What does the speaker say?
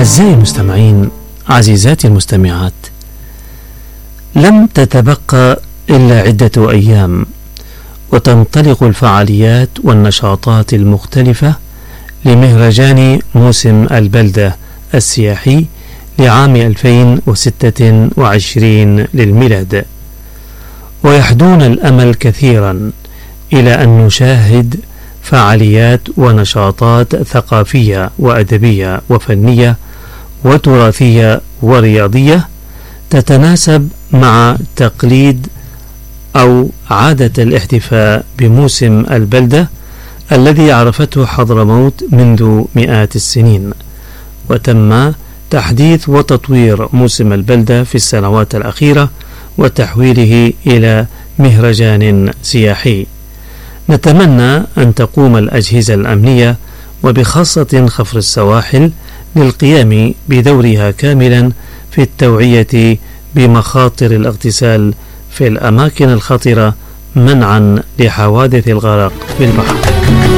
أعزائي المستمعين، عزيزاتي المستمعات، لم تتبقى إلا عدة أيام وتنطلق الفعاليات والنشاطات المختلفة لمهرجان موسم البلدة السياحي لعام 2026 للميلاد، ويحدون الأمل كثيرا إلى أن نشاهد فعاليات ونشاطات ثقافية وأدبية وفنية وتراثية ورياضية تتناسب مع تقليد أو عادة الاحتفاء بموسم البلدة الذي عرفته حضرموت منذ مئات السنين. وتم تحديث وتطوير موسم البلدة في السنوات الأخيرة وتحويله إلى مهرجان سياحي. نتمنى أن تقوم الأجهزة الأمنية وبخاصة خفر السواحل للقيام بدورها كاملا في التوعية بمخاطر الاغتسال في الأماكن الخطرة منعا لحوادث الغرق في البحر.